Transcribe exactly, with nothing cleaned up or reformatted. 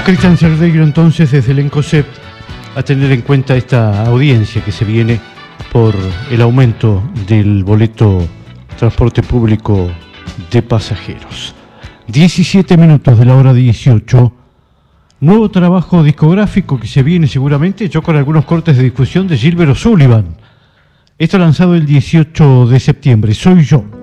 Cristian Cerdeiro entonces desde el ENCOSEP a tener en cuenta esta audiencia que se viene por el aumento del boleto transporte público de pasajeros. diecisiete minutos de la hora dieciocho. Nuevo trabajo discográfico que se viene seguramente, yo con algunos cortes de difusión de Gilbert O'Sullivan. Esto lanzado el dieciocho de septiembre, Soy Yo.